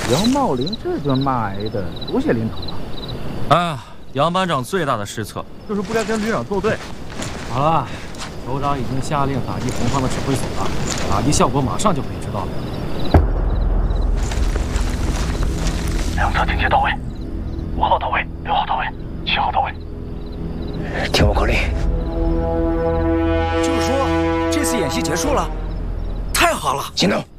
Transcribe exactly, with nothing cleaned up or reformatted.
杨茂林这顿骂挨的多些领导啊！ 哎，杨班长最大的失策就是不该跟旅长作对。 好了，首长已经下令打击红方的指挥所了，打击效果马上就可以知道了。 两侧警戒到位，五号到位，六号到位，七号到位。 听我口令。 就是说，这次演习结束了，太好了！ 行动。